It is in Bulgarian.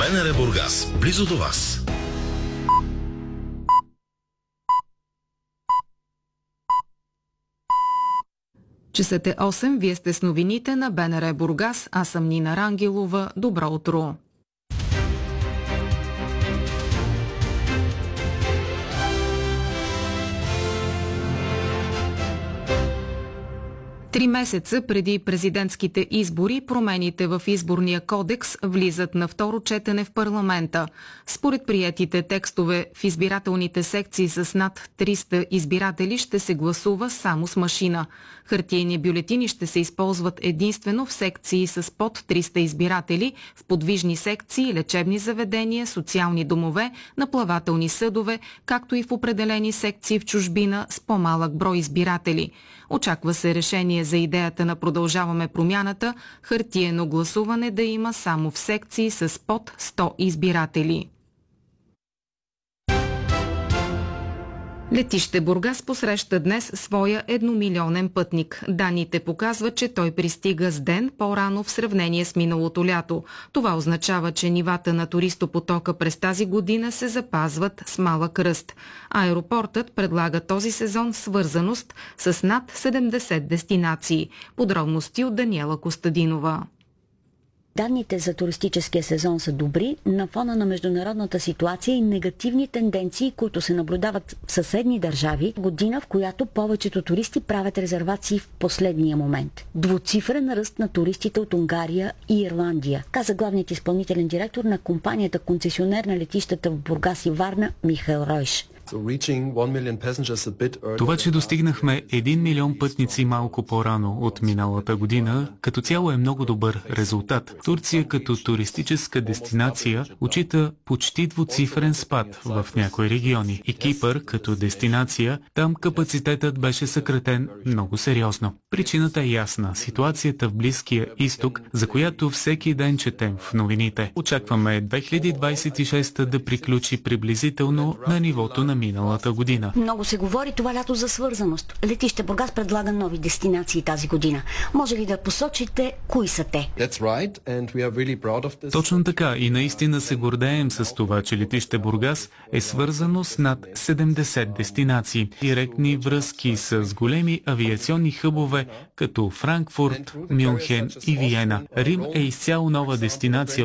БНР Бургас, близо до вас. Часът е 8, вие сте с новините на БНР Бургас, аз съм Нина Рангелова. Добро утро! 3 месеца преди президентските избори, промените в изборния кодекс влизат на второ четене в парламента. Според приетите текстове в избирателните секции с над 300 избиратели ще се гласува само с машина. Хартиени бюлетини ще се използват единствено в секции с под 300 избиратели, в подвижни секции, лечебни заведения, социални домове, на плавателни съдове, както и в определени секции в чужбина с по-малък брой избиратели. Очаква се решение за идеята на Продължаваме промяната, хартиено гласуване да има само в секции с под 100 избиратели. Летище Бургас посреща днес своя 1-милионен пътник. Данните показват, че той пристига с ден по-рано в сравнение с миналото лято. Това означава, че нивата на туристопотока през тази година се запазват с малък ръст. Аеропортът предлага този сезон свързаност с над 70 дестинации. Подробности от Даниела Костадинова. Данните за туристическия сезон са добри на фона на международната ситуация и негативни тенденции, които се наблюдават в съседни държави, година в която повечето туристи правят резервации в последния момент. Двуцифрен ръст на туристите от Унгария и Ирландия, каза главният изпълнителен директор на компанията концесионер на летищата в Бургас и Варна Михаил Ройш. Това, че достигнахме 1 милион пътници малко по-рано от миналата година, като цяло е много добър резултат. Турция като туристическа дестинация отчита почти двуцифрен спад в някои региони. И Кипър като дестинация, там капацитетът беше съкратен много сериозно. Причината е ясна. Ситуацията в Близкия изток, за която всеки ден четем в новините. Очакваме 2026 да приключи приблизително на нивото на миналата година. Много се говори това лято за свързаност. Летище Бургас предлага нови дестинации тази година. Може ли да посочите кои са те? Точно така и наистина се гордеем с това, че летище Бургас е свързано с над 70 дестинации. Директни връзки с големи авиационни хъбове като Франкфурт, Мюнхен и Виена. Рим е изцяло нова дестинация